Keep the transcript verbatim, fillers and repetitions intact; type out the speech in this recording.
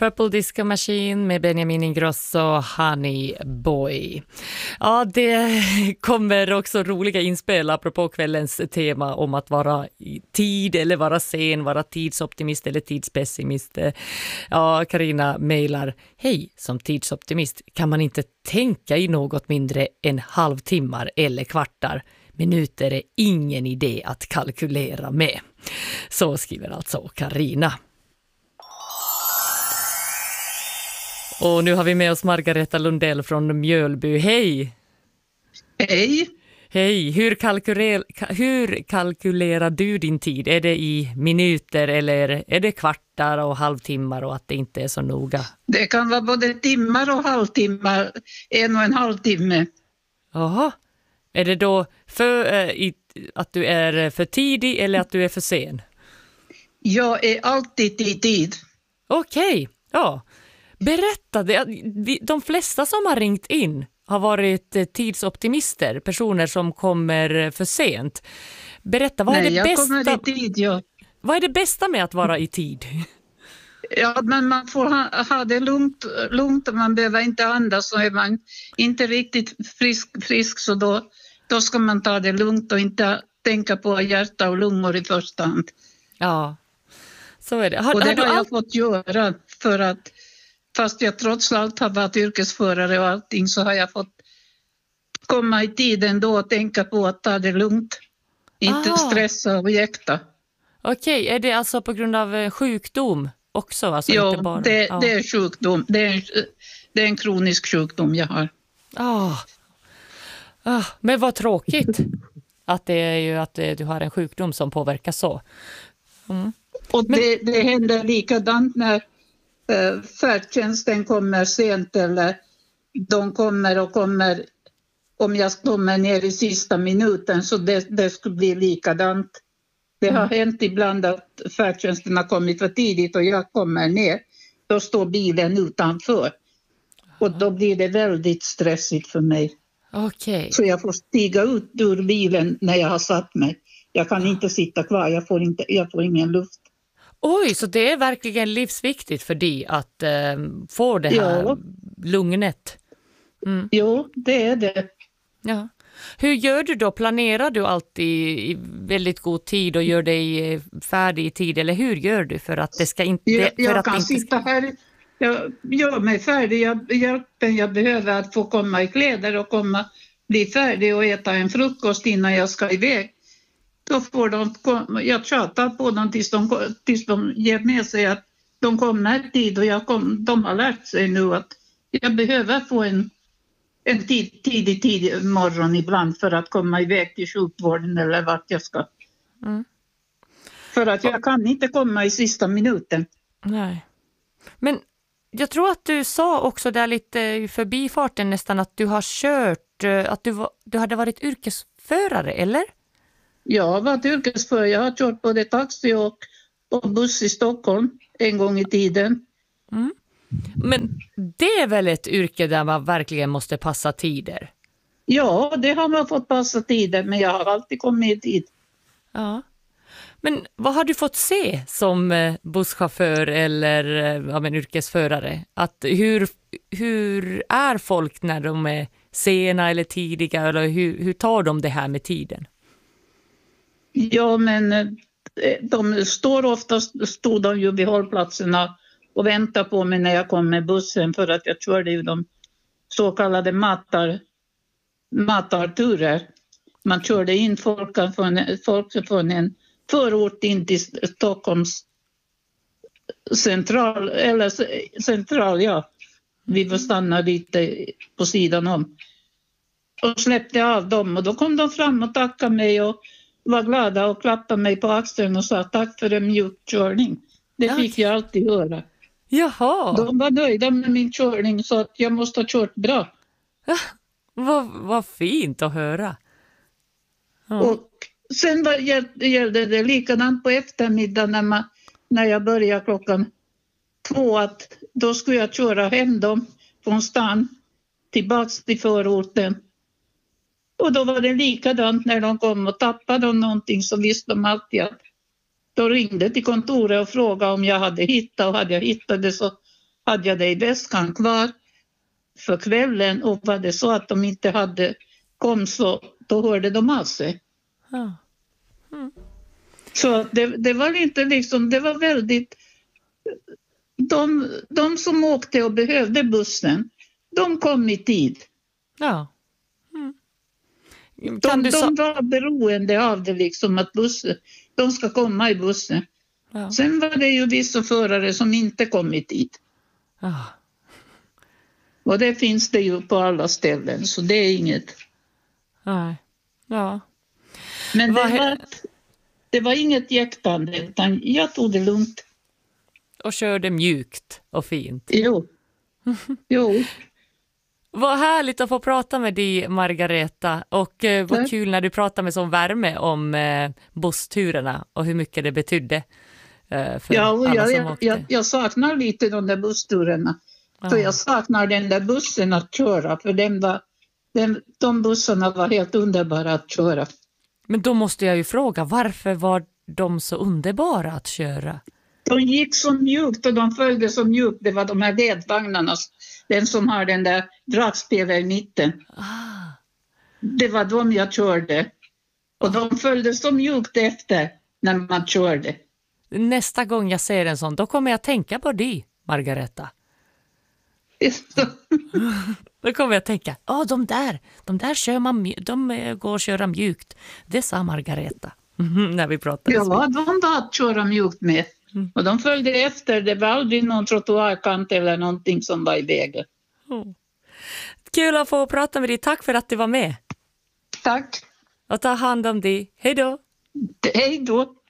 Purple Disco Machine med Benjamin Ingrosso och Honey Boy. Ja, det kommer också roliga inspel apropå kvällens tema om att vara i tid eller vara sen, vara tidsoptimist eller tidspessimist. Ja, Carina mejlar: hej, som tidsoptimist kan man inte tänka i något mindre än halvtimmar eller kvartar. Minuter är ingen idé att kalkylera med. Så skriver alltså Carina. Och nu har vi med oss Margareta Lundell från Mjölby. Hej! Hej! Hej! Hur, kalkyler, hur kalkylerar du din tid? Är det i minuter eller är det kvartar och halvtimmar och att det inte är så noga? Det kan vara både timmar och halvtimmar, en och en halv timme. Jaha. Är det då för, äh, i, att du är för tidig eller att du är för sen? Jag är alltid i tid. Okej, ja. Berätta, det, de flesta som har ringt in har varit tidsoptimister, personer som kommer för sent. Berätta, vad Nej, är det jag bästa? kommer i tid, ja. Vad är det bästa med att vara i tid? Ja, men man får ha, ha det lugnt, lugnt och man behöver inte andas, så är man inte riktigt frisk, frisk så då, då ska man ta det lugnt och inte tänka på hjärta och lungor i första hand. Ja, så är det. Har, och det har, har jag all... fått göra för att fast jag trots allt har varit yrkesförare och allting, så har jag fått komma i tiden då och tänka på att ta det lugnt. Inte Aha. stressa och jäkta. Okej, är det alltså på grund av sjukdom också? Alltså jo, inte bara... det, ja. det är sjukdom. Det är, det är en kronisk sjukdom jag har. Oh. Oh, men vad tråkigt att det är ju att du har en sjukdom som påverkar så. Mm. Och men... det, det händer likadant när eh, färdtjänsten kommer sent, eller de kommer och kommer om jag kommer ner i sista minuten, så det, det skulle bli likadant. Det har mm. hänt ibland att färdtjänsten har kommit för tidigt och jag kommer ner. Då står bilen utanför. Och då blir det väldigt stressigt för mig. Okay. Så jag får stiga ut ur bilen när jag har satt mig. Jag kan inte sitta kvar, jag får, inte, jag får ingen luft. Oj, så det är verkligen livsviktigt för dig att eh, få det här ja. lugnet? Mm. Jo, det är det. Ja. Hur gör du då? Planerar du alltid i väldigt god tid och gör dig färdig i tid? Eller hur gör du för att det ska inte... Jag, för jag att kan inte... sitta här, jag gör mig färdig. Jag, hjälpen jag behöver att få komma i kläder och komma, bli färdig och äta en frukost innan jag ska iväg. Då får de, jag tjatar på dem tills de, tills de ger med sig att de kommer i tid. Och jag kom, de har lärt sig nu att jag behöver få en En tid, tidig, tidig morgon ibland för att komma iväg till sjukvården eller vart jag ska. Mm. För att jag kan inte komma i sista minuten. Nej. Men jag tror att du sa också där lite i förbifarten nästan att du har kört, att du, var, du hade varit yrkesförare, eller? Jag har varit yrkesförare. Jag har kört både taxi och, och buss i Stockholm en gång i tiden. Mm. Men det är väl ett yrke där man verkligen måste passa tider? Ja, det har man fått passa tider, men jag har alltid kommit i tid. Ja. Men vad har du fått se som busschaufför eller ja, men yrkesförare? Att hur, hur är folk när de är sena eller tidiga? Eller hur, hur tar de det här med tiden? Ja, men de står oftast, stod de ju vid hållplatserna och väntar på mig när jag kom med bussen, för att jag körde ju de så kallade matar, matarturer. Man körde in folk från, folk från en förort in till Stockholms central, eller central, ja. Vi får stanna lite på sidan om. Och släppte av dem, och då kom de fram och tackade mig och var glada och klappade mig på axeln och sa tack för en mjuk körning. Det fick okay. jag alltid höra. Jaha. De var nöjda med min körning, så att jag måste ha kört bra. Ja, vad, vad fint att höra. Ja. Och sen var, gällde det likadant på eftermiddagen när, man, när jag började klockan två. Att då skulle jag köra hem dem från stan tillbaks till förorten. Och då var det likadant när de kom och tappade de någonting, så visste de alltid att då ringde till kontoret och frågade om jag hade hittat, och hade jag hittat det så hade jag det i väskan kvar för kvällen, och var det så att de inte hade kom så då hörde de av sig. Ja. Mm. Så det, det var inte liksom, det var väldigt, de, de som åkte och behövde bussen, de kom i tid. Ja. Mm. De, du de så... var beroende av det liksom, att bussen, de ska komma i bussen. Ja. Sen var det ju vissa förare som inte kom i tid. Ja. Och det finns det ju på alla ställen, så det är inget. Nej. Ja. Men det Vad... var, det var inget jäktande, utan jag tog det lugnt. Och körde mjukt och fint. Jo. Jo. Vad härligt att få prata med dig, Margareta. Och eh, vad Tack. kul när du pratar med sån värme om eh, bussturerna och hur mycket det betydde eh, för Ja, och alla jag, som jag, åkte. jag, jag saknar lite de där bussturerna. Ja. För jag saknar den där bussen att köra, för den var, den, de bussarna var helt underbara att köra. Men då måste jag ju fråga, varför var de så underbara att köra? De gick så mjukt och de följde så mjukt. Det var de här ledvagnarna, den som har den där dragspelaren i mitten. Ah. Det var de jag körde. Och de följde så mjukt efter när man körde. Nästa gång jag ser en sån, då kommer jag tänka på dig, Margareta. Då kommer jag tänka, ja oh, de där, de där kör man, de går och köra mjukt. Det sa Margareta när vi pratade. Ja, de var att köra mjukt med. Och de följde efter, det var aldrig någon trottoarkant eller någonting som var i vägen. Oh. Kul att få prata med dig, tack för att du var med. Tack. Och ta hand om dig, hej då. Hej då.